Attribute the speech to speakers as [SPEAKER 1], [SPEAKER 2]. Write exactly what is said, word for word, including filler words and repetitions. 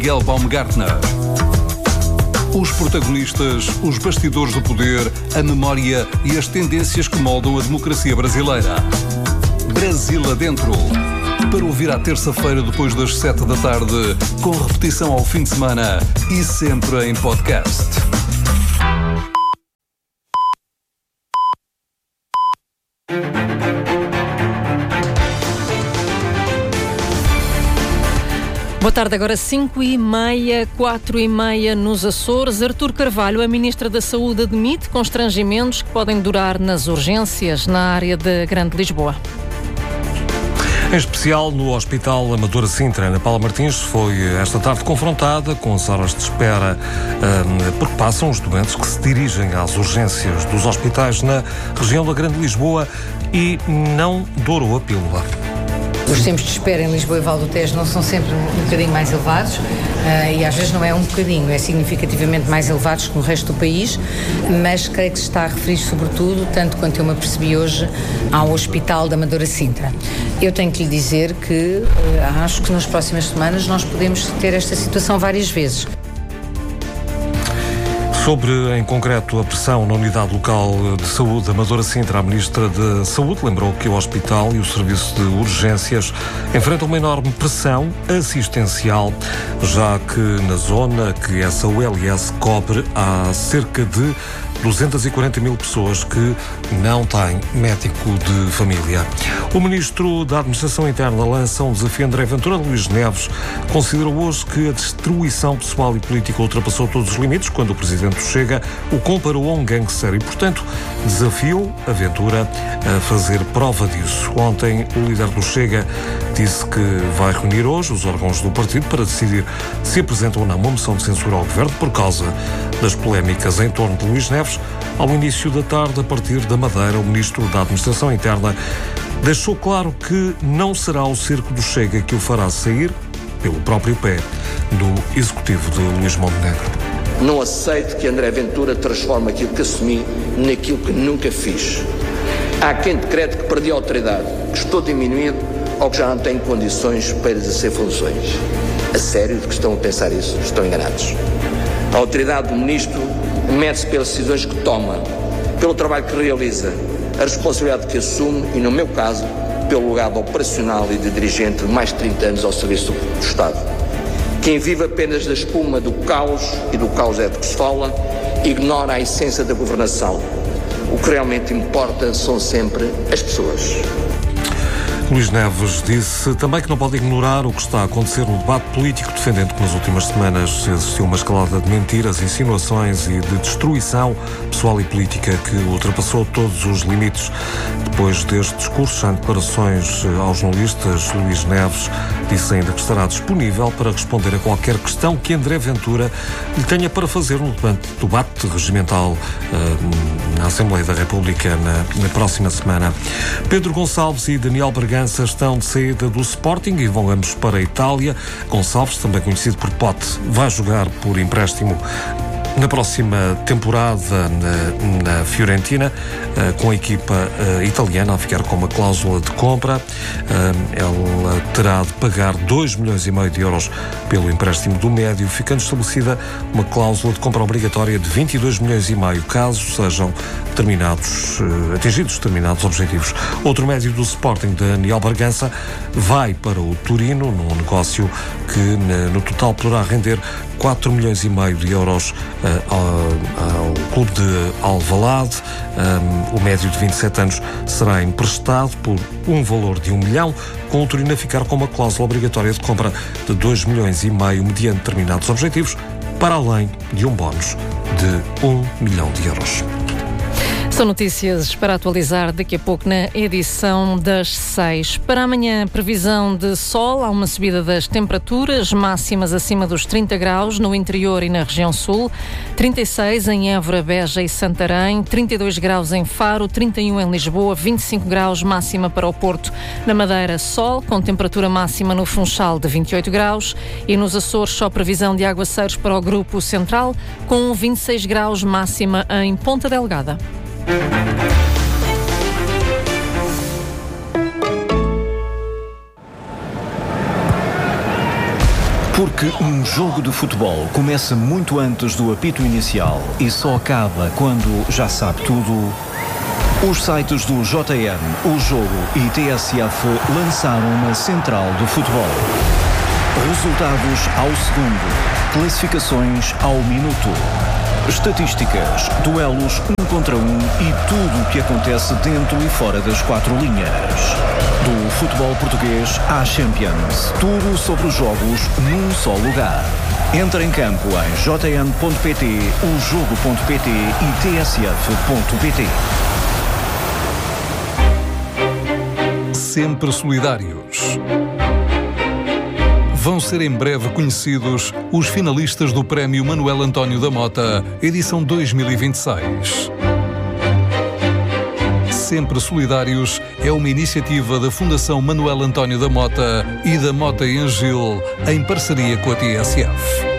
[SPEAKER 1] Miguel Baumgartner. Os protagonistas, os bastidores do poder, a memória e as tendências que moldam a democracia brasileira. Brasil Adentro. Para ouvir à terça-feira depois das sete da tarde, com repetição ao fim de semana e sempre em podcast.
[SPEAKER 2] Boa tarde, agora cinco e meia, quatro e meia nos Açores. Artur Carvalho, a Ministra da Saúde, admite constrangimentos que podem durar nas urgências na área da Grande Lisboa.
[SPEAKER 3] Em especial no Hospital Amadora Sintra, Ana Paula Martins foi esta tarde confrontada com as horas de espera, um, porque passam os doentes que se dirigem às urgências dos hospitais na região da Grande Lisboa e não dourou a pílula.
[SPEAKER 4] Os tempos de espera em Lisboa e Val do Tejo não são sempre um bocadinho mais elevados uh, e às vezes não é um bocadinho, é significativamente mais elevados que no resto do país, mas creio que se está a referir sobretudo, tanto quanto eu me apercebi hoje, ao Hospital da Amadora Sintra. Eu tenho que lhe dizer que uh, acho que nas próximas semanas nós podemos ter esta situação várias vezes.
[SPEAKER 3] Sobre, em concreto, a pressão na Unidade Local de Saúde Amadora Sintra, a Ministra da Saúde lembrou que o hospital e o serviço de urgências enfrentam uma enorme pressão assistencial, já que na zona que essa U L S cobre há cerca de duzentas e quarenta mil pessoas que não têm médico de família. O Ministro da Administração Interna lança um desafio a André Ventura. Luís Neves considerou hoje que a destruição pessoal e política ultrapassou todos os limites quando o Presidente do Chega o comparou a um gangster e, portanto, desafiou a Ventura a fazer prova disso. Ontem, o líder do Chega disse que vai reunir hoje os órgãos do partido para decidir se apresentam ou não uma moção de censura ao Governo por causa das polémicas em torno de Luís Neves. Ao início da tarde, a partir da Madeira, o Ministro da Administração Interna deixou claro que não será o circo do Chega que o fará sair pelo próprio pé do Executivo de Luís Montenegro.
[SPEAKER 5] Não aceito que André Ventura transforme aquilo que assumi naquilo que nunca fiz. Há quem decrete que perdi a autoridade, que estou diminuído ou que já não tenho condições para exercer funções. A sério de que estão a pensar isso? Estão enganados. A autoridade do Ministro mede-se pelas decisões que toma, pelo trabalho que realiza, a responsabilidade que assume e, no meu caso, pelo legado operacional e de dirigente de mais de trinta anos ao serviço do Estado. Quem vive apenas da espuma do caos, e do caos é de que se fala, ignora a essência da governação. O que realmente importa são sempre as pessoas.
[SPEAKER 3] Luís Neves disse também que não pode ignorar o que está a acontecer no debate político, defendendo que nas últimas semanas existiu uma escalada de mentiras, insinuações e de destruição pessoal e política que ultrapassou todos os limites. Depois deste discurso, em declarações aos jornalistas, Luís Neves disse ainda que estará disponível para responder a qualquer questão que André Ventura lhe tenha para fazer no debate regimental uh, na Assembleia da República na, na próxima semana. Pedro Gonçalves e Daniel Bragança estão de saída do Sporting e vão ambos para a Itália. Gonçalves, também conhecido por Pote, vai jogar por empréstimo na próxima temporada na, na Fiorentina, uh, com a equipa uh, italiana a ficar com uma cláusula de compra. Uh, ela terá de pagar dois milhões e meio de euros pelo empréstimo do médio, ficando estabelecida uma cláusula de compra obrigatória de vinte e dois milhões e meio, caso sejam determinados, uh, atingidos determinados objetivos. Outro médio do Sporting, Daniel Bragança, vai para o Torino, num negócio que no total poderá render quatro milhões e meio de euros uh, ao, ao clube de Alvalade. Um, o médio de vinte e sete anos será emprestado por um valor de um milhão, com o Torino a ficar com uma cláusula obrigatória de compra de dois milhões e meio mediante determinados objetivos, para além de um bónus de um milhão de euros.
[SPEAKER 2] São notícias para atualizar daqui a pouco na edição das seis. Para amanhã, previsão de sol, há uma subida das temperaturas, máximas acima dos trinta graus no interior e na região sul, trinta e seis em Évora, Beja e Santarém, trinta e dois graus em Faro, trinta e um em Lisboa, vinte e cinco graus máxima para o Porto. Na Madeira, sol, com temperatura máxima no Funchal de vinte e oito graus e nos Açores só previsão de aguaceiros para o Grupo Central, com vinte e seis graus máxima em Ponta Delgada.
[SPEAKER 1] Porque
[SPEAKER 6] Porque um jogo de futebol começa muito antes do apito inicial e só acaba quando já sabe tudo. Os sites do J M, O Jogo e T S F lançaram uma central do futebol. Resultados ao segundo, classificações ao minuto, estatísticas, duelos um contra um e tudo o que acontece dentro e fora das quatro linhas. Do futebol português à Champions, tudo sobre os jogos num só lugar. Entra em campo em j m ponto p t, o jogo ponto p t e t s f ponto p t.
[SPEAKER 1] Sempre solidários. Vão ser em breve conhecidos os finalistas do Prémio Manuel António da Mota, edição dois mil e vinte e seis. Sempre Solidários é uma iniciativa da Fundação Manuel António da Mota e da Mota em Gil, em parceria com a T S F.